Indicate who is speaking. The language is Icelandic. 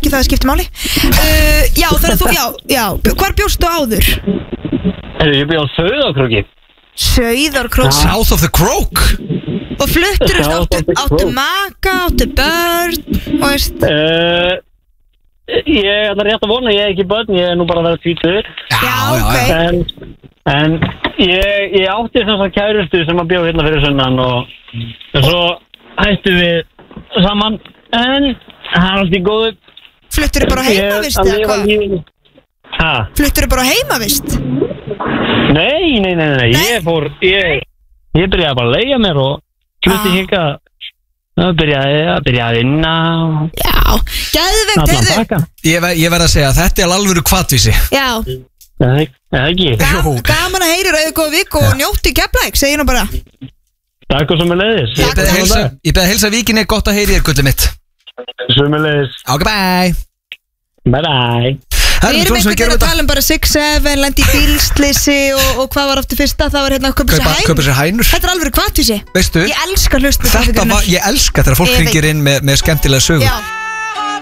Speaker 1: ekki það að skipta máli. Já, þannig að þú, já, hvar bjóstu áður?
Speaker 2: Ég bjó á Sauðárkróki.
Speaker 1: Sauðárkrók.
Speaker 3: South of the Croak.
Speaker 1: Og fluttur, áttu maka, áttu börn, og veist.
Speaker 2: Ég ætla rétt að vona, ég er ekki börn, ég er nú bara að vera 20.
Speaker 1: Já, ok.
Speaker 2: En ég átti þess að kærustu sem að bjó hérna fyrir sunnan og svo hættu við saman, en það er alltaf góðu.
Speaker 1: Fluttur bara heimavist eða hvað? Fluttur bara heimavist?
Speaker 2: Nei, ég byrjaði bara að leigja mér og flutti hingað. Það byrjaði að vinna.
Speaker 1: Já, geðveikt, heyrðu.
Speaker 3: Ég verð að segja að þetta er alvöru hvatvísi.
Speaker 1: Já.
Speaker 2: Ekki.
Speaker 1: Gaman að heyri rauðu góð vik og njótti Keflavík, segi nú bara.
Speaker 2: Takk og sömuleiðis.
Speaker 3: Ég beði að heilsa Víkinni, gott að heyri þér, gullið mitt.
Speaker 2: Sömuleiðis.
Speaker 3: Ok, bye.
Speaker 2: Bye.
Speaker 1: Við erum einhvern veginn að tala bara 6-7, lendi í bílslisi og hvað var aftur fyrsta, það var hérna
Speaker 3: kaupa sér hænur.
Speaker 1: Þetta er alveg hvatvísi.
Speaker 3: Veistu?
Speaker 1: Ég elska hlusta
Speaker 3: ég elska þegar fólk hringir inn með skemmtilega sögur.